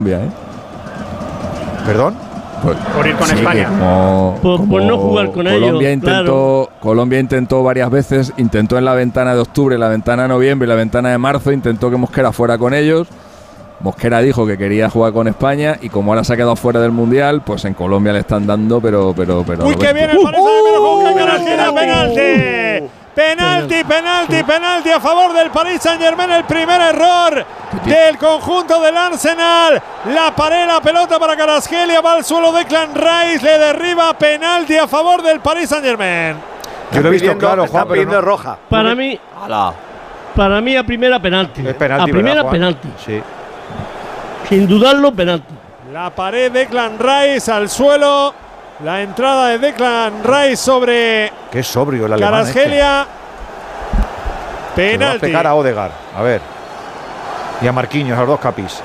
¿Perdón? Por ir con España. Por no jugar con ellos. Colombia intentó varias veces, intentó en la ventana de octubre, la ventana de noviembre y la ventana de marzo, intentó que Mosquera fuera con ellos. Mosquera dijo que quería jugar con España y como ahora se ha quedado fuera del Mundial, pues en Colombia le están dando, pero. ¡Uy, qué bien el penalti a favor del Paris Saint-Germain! El primer error del conjunto del Arsenal. La pared, la pelota para Kvaratskhelia, va al suelo Declan Rice, le derriba. Penalti a favor del Paris Saint-Germain. Yo lo he visto claro, Juan, pero no. roja. Para mí a primera penalti. Es penalti, a primera ¿verdad, penalti. Sí. Sin dudarlo, penalti. La pared, Declan Rice al suelo. La entrada de Declan Rice sobre Qué sobrio el alemán. Kvaratskhelia. Penalti. Va a pegar a Odegaard. A ver. Y a Marquinhos, a los dos capis.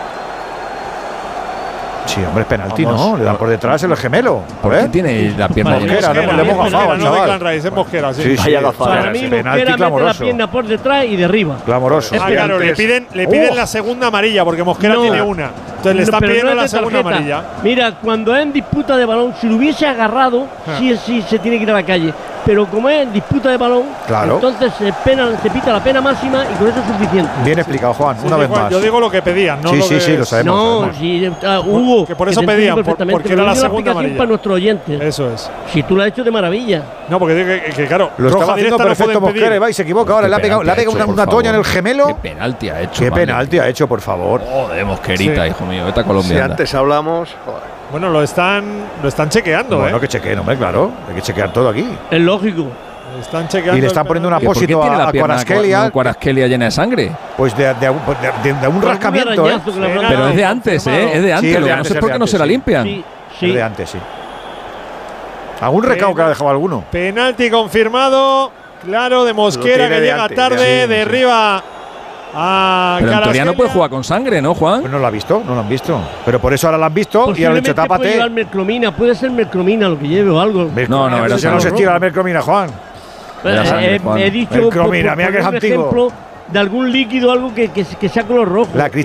Sí, hombre, es penalti, ¿no? Le dan por detrás el gemelo. ¿Por qué tiene la pierna Mosquera? Le hemos gafado, no Declan Rice, es Mosquera, sí. Para mí, Mosquera mete la pierna por detrás y derriba. Clamoroso. Claro, le piden la segunda amarilla porque Mosquera tiene una. Entonces le está pidiendo la segunda amarilla. Mira, cuando es en disputa de balón, si lo hubiese agarrado, sí se tiene que ir a la calle. Pero como es en disputa de balón, entonces se pita la pena máxima y con eso es suficiente. Bien explicado, Juan, una vez más. Yo digo lo que pedían, ¿no? Sí, lo sabemos. No, sí, Hugo. Que por eso pedían, porque era la segunda amarilla. Para nuestros oyentes. Eso es. Si tú lo has hecho de maravilla. No, porque digo que claro, lo estaba haciendo perfecto Mosquera y va y se equivoca. Ahora le ha pegado una toña en el gemelo. ¿Qué penalti ha hecho? ¿Qué penalti ha hecho, por favor? Joder, Mosquerita, hijo mío. Esta colombiana. Si antes hablamos. Bueno, lo están chequeando, Bueno, que chequeen, hombre, claro. Hay que chequear todo aquí. Es lógico. Están chequeando. Y le están poniendo un apósito a Kvaratskhelia. Kvaratskhelia llena de sangre. Pues de un rascamiento, ¿eh? Pero es de antes, ¿eh? Es de antes. Lo que no sé por qué no se la limpian. Sí. Es de antes, sí. ¿Algún recao que ha dejado alguno? Penalti confirmado. Claro, de Mosquera, que llega tarde. Derriba a Pero en teoría no puede jugar con sangre, ¿no, Juan? Pues no lo ha visto, no lo han visto. Pero por eso ahora lo han visto y han dicho tápate. Puede ser mercromina lo que lleve o algo. No, no se estira la mercromina, Juan. He dicho mercromina, mira que es antiguo. Ejemplo de algún líquido, algo que sea color rojo.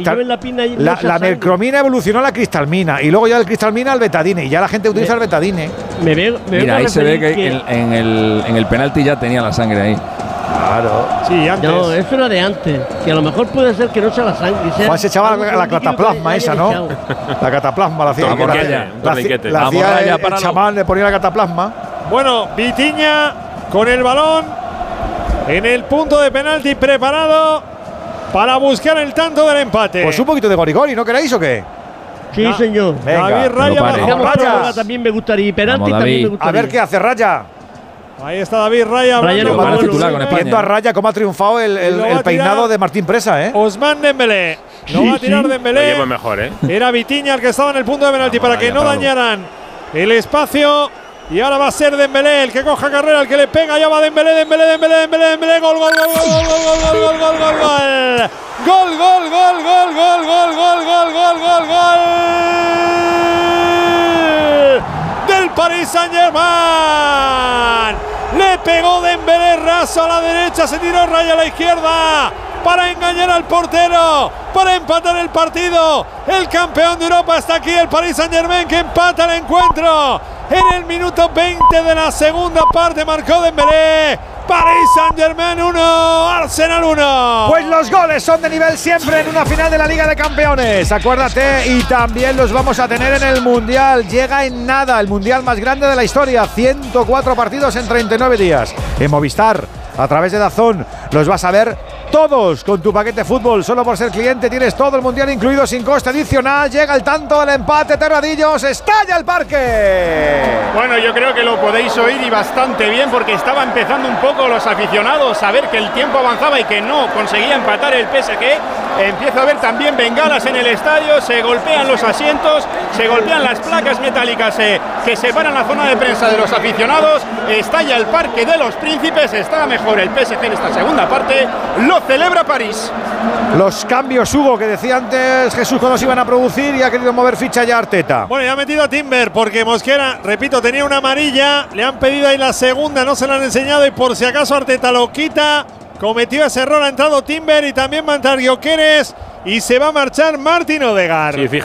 La mercromina evolucionó a la cristalmina y luego ya del cristalmina al betadine y ya la gente utiliza el betadine. Mira, ahí se ve que en el penalti ya tenía la sangre ahí. Claro. Sí, antes. No, eso era de antes. Que a lo mejor puede ser que no sea la sangre. Juan se echaba la cataplasma esa, ¿no? La cataplasma la hacía. La hacía el chamán, le ponía la cataplasma. Bueno, Vitinha con el balón en el punto de penalti preparado para buscar el tanto del empate. Pues un poquito de gorigori, ¿no queréis o qué? Sí, señor. Venga, David Raya Raya también me gustaría y penalti también me gustaría. A ver qué hace Raya. Ahí está David Raya. Viendo a Raya cómo ha triunfado el peinado de Martín Presa, ¿eh? Ousmane Dembélé. No va a tirar Dembélé. Lo llevo mejor, ¿eh? Era Vitinha el que estaba en el punto de penalti para que no dañaran el espacio. Y ahora va a ser Dembélé el que coja carrera, el que le pega. Ya va Dembélé. Gol. Del Paris Saint-Germain. Le pegó Dembélé raso a la derecha, se tiró Raya a la izquierda para engañar al portero, para empatar el partido. El campeón de Europa está aquí, el Paris Saint-Germain, que empata el encuentro. En el minuto 20 de la segunda parte marcó Dembélé. Paris Saint-Germain 1, Arsenal 1. Pues los goles son de nivel siempre en una final de la Liga de Campeones. Acuérdate, y también los vamos a tener en el Mundial. Llega en nada, el Mundial más grande de la historia. 104 partidos en 39 días. En Movistar, a través de DAZN, los vas a ver todos con tu paquete fútbol. Solo por ser cliente tienes todo el Mundial incluido sin coste adicional. Llega el tanto del empate, Terradillos. ¡Estalla el parque! Bueno, yo creo que lo podéis oír y bastante bien, porque estaba empezando un poco los aficionados a ver que el tiempo avanzaba y que no conseguía empatar el PSG. Empiezo a ver también bengalas en el estadio, se golpean los asientos, se golpean las placas metálicas que separan la zona de prensa de los aficionados. Estalla el Parque de los Príncipes, está mejor el PSG en esta segunda parte, lo celebra París. Los cambios, Hugo, que decía antes Jesús cuando se iban a producir, y ha querido mover ficha ya Arteta. Bueno, ya ha metido a Timber porque Mosquera, repito, tenía una amarilla, le han pedido ahí la segunda, no se la han enseñado y por si acaso Arteta lo quita cometió ese error, ha entrado Timber y también va a entrar Gyökeres y se va a marchar Martin Odegaard. Sí,